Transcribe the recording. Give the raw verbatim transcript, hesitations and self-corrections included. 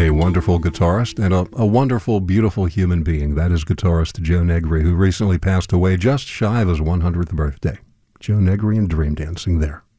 a wonderful guitarist and a, a wonderful, beautiful human being. That is guitarist Joe Negri, who recently passed away just shy of his one hundredth birthday. Joe Negri and Dream Dancing there.